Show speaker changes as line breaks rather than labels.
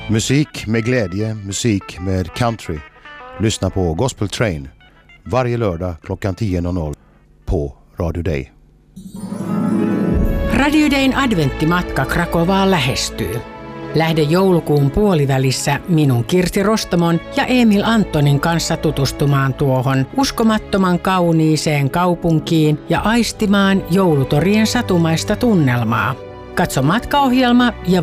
Musik med glädje, musik med country. Lyssna på Gospel Train varje lördag klockan 10.00 på Radio Day.
Radio Dayn adventtimatka Krakovaan lähestyy. Lähde joulukuun puolivälissä minun Kirsi Rostamon ja Emil Antonin kanssa tutustumaan tuohon uskomattoman kauniiseen kaupunkiin ja aistimaan joulutorien satumaista tunnelmaa. Katso matkaohjelma ja